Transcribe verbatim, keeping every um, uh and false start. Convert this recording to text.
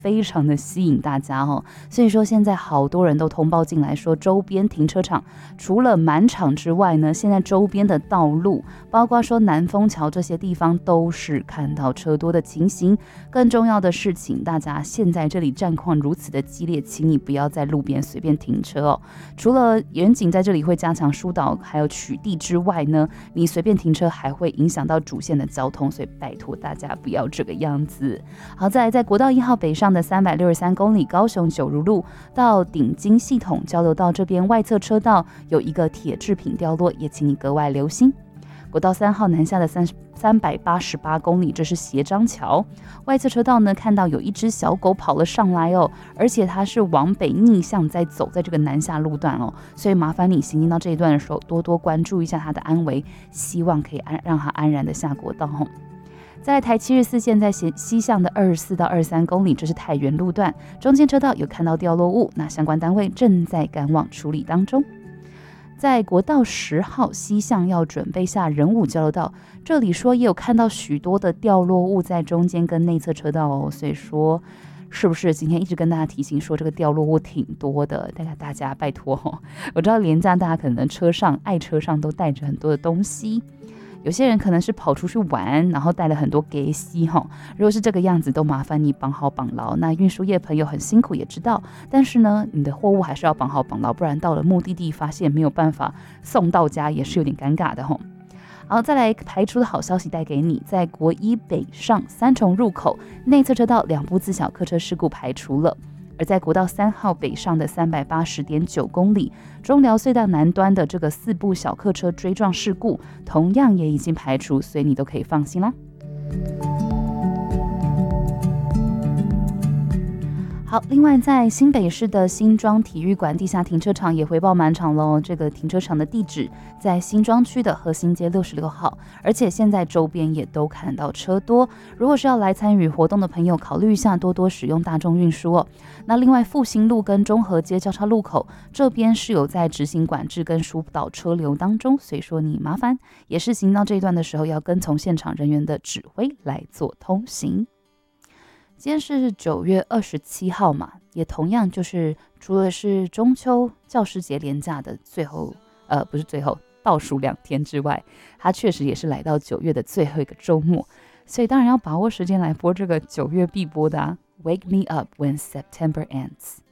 非常的吸引大家哦。所以说现在好多人都通报进来说，周边停车场除了满场之外呢，现在周边的道路，包括说南丰桥这些地方都是看到车多的情形。更重要的是，请大家现在这里战况如此的激烈，请你不要在路边随便停车哦。除了远景在这里会加强疏导还有取缔之外呢，你随便停车还会影响到主线的交通，所以拜托大家不要这个样子。好，再来在国道一号北上的三百六十三公里高雄九如路到顶金系统交流道这边外侧车道有一个铁制品掉落，也请你格外留心。国道三号南下的三百八十八公里，这是斜张桥外侧车道呢，看到有一只小狗跑了上来哦，而且它是往北逆向在走，在这个南下路段哦，所以麻烦你行进到这一段的时候，多多关注一下它的安危，希望可以安让它安然的下国道哦。在台七十四线在西向的二十四到二十三公里，这是太原路段，中间车道有看到掉落物，那相关单位正在赶往处理当中。在国道十号西向要准备下仁武交流道，这里说也有看到许多的掉落物在中间跟内侧车道哦，所以说是不是今天一直跟大家提醒说这个掉落物挺多的，大家大家拜托哦，我知道连假大家可能车上爱车上都带着很多的东西。有些人可能是跑出去玩，然后带了很多给息哈。如果是这个样子，都麻烦你绑好绑牢。那运输业朋友很辛苦也知道，但是呢，你的货物还是要绑好绑牢，不然到了目的地发现没有办法送到家，也是有点尴尬的哈。好，再来排除的好消息带给你，在国一北上三重入口内侧车道两部自小客车事故排除了。而在国道三号北上的三百八十点九公里，中寮隧道南端的这个四部小客车追撞事故，同样也已经排除，所以你都可以放心啦。好，另外在新北市的新庄体育馆地下停车场也回报满场咯，这个停车场的地址在新庄区的核心街六十六号，而且现在周边也都看到车多，如果是要来参与活动的朋友，考虑一下多多使用大众运输哦。那另外复兴路跟中和街交叉路口这边是有在执行管制跟疏导车流当中，所以说你麻烦也是行到这一段的时候要跟从现场人员的指挥来做通行。今天是九月二十七号嘛，也同样就是除了是中秋教师节连假的最后，呃，不是最后倒数两天之外，它确实也是来到九月的最后一个周末，所以当然要把握时间来播这个九月必播的啊 Wake Me Up When September Ends。